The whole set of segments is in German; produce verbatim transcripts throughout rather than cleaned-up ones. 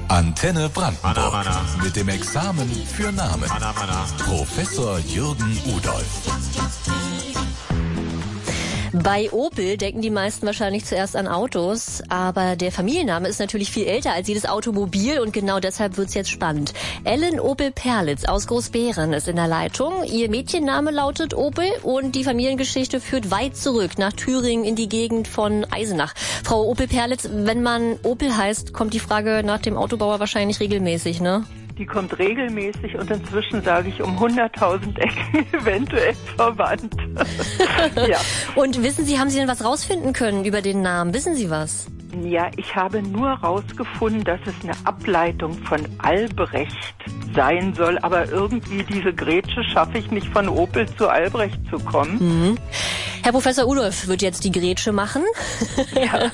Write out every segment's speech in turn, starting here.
Antenne Brandenburg. Mit dem Examen für Namen. Professor Jürgen Udolph. Bei Opel denken die meisten wahrscheinlich zuerst an Autos, aber der Familienname ist natürlich viel älter als jedes Automobil und genau deshalb wird's jetzt spannend. Ellen Opel-Perlitz aus Großbeeren ist in der Leitung. Ihr Mädchenname lautet Opel und die Familiengeschichte führt weit zurück nach Thüringen in die Gegend von Eisenach. Frau Opel-Perlitz, wenn man Opel heißt, kommt die Frage nach dem Autobauer wahrscheinlich regelmäßig, ne? Die kommt regelmäßig und inzwischen, sage ich, um hunderttausend Ecken eventuell verwandt. Ja. Und wissen Sie, haben Sie denn was rausfinden können über den Namen? Wissen Sie was? Ja, ich habe nur rausgefunden, dass es eine Ableitung von Albrecht sein soll, aber irgendwie diese Grätsche schaffe ich nicht, von Opel zu Albrecht zu kommen. Mhm. Herr Professor Udolph wird jetzt die Grätsche machen. Ja.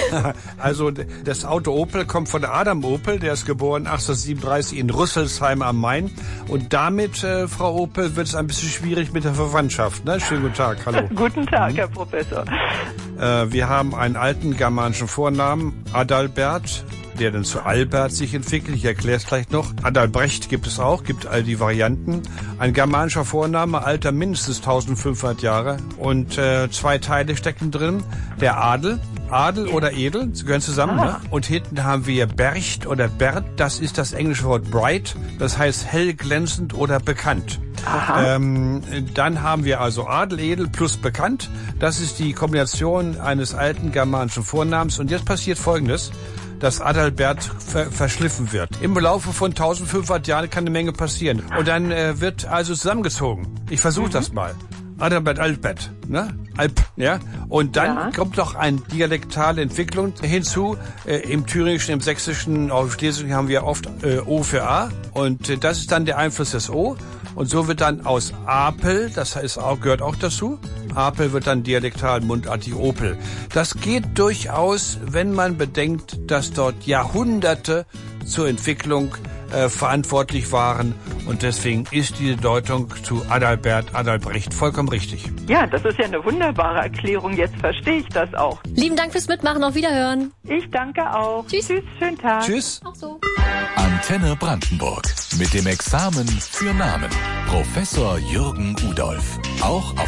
Also das Auto Opel kommt von Adam Opel, der ist geboren achtzehnhundertsiebenunddreißig in Rüsselsheim am Main. Und damit, äh, Frau Opel, wird es ein bisschen schwierig mit der Verwandtschaft. Ne? Schönen guten Tag, hallo. Guten Tag, mhm. Herr Professor. Äh, wir haben einen alten germanischen Vornamen, Adalbert, der dann zu Albert sich entwickelt. Ich erkläre es gleich noch. Adalbrecht gibt es auch, gibt all die Varianten. Ein germanischer Vorname, Alter mindestens eintausendfünfhundert Jahre. Und äh, zwei Teile stecken drin. Der Adel, Adel oder Edel, sie gehören zusammen. Ah. Ne? Und hinten haben wir Bercht oder Bert, das ist das englische Wort bright, das heißt hell, glänzend oder bekannt. Ähm, dann haben wir also Adel, Edel plus bekannt. Das ist die Kombination eines alten germanischen Vornamens. Und jetzt passiert Folgendes, dass Adalbert ver- verschliffen wird. Im Laufe von eintausendfünfhundert Jahren kann eine Menge passieren. Und dann äh, wird also zusammengezogen. Ich versuche mhm. das mal. Adalbert, Albert, ne? Alp, ja? Und dann ja. kommt noch eine dialektale Entwicklung hinzu. Äh, Im Thüringischen, im Sächsischen, auch im Schlesischen haben wir oft äh, O für A. Und äh, das ist dann der Einfluss des O. Und so wird dann aus Apel, das heißt auch, gehört auch dazu, Apel wird dann dialektal mundartig Opel. Das geht durchaus, wenn man bedenkt, dass dort Jahrhunderte zur Entwicklung äh, verantwortlich waren. Und deswegen ist diese Deutung zu Adalbert, Adalbrecht vollkommen richtig. Ja, das ist ja eine wunderbare Erklärung. Jetzt verstehe ich das auch. Lieben Dank fürs Mitmachen. Auf Wiederhören. Ich danke auch. Tschüss. Tschüss, schönen Tag. Tschüss. Auch so. Antenne Brandenburg. Mit dem Examen für Namen. Professor Jürgen Udolph. Auch auf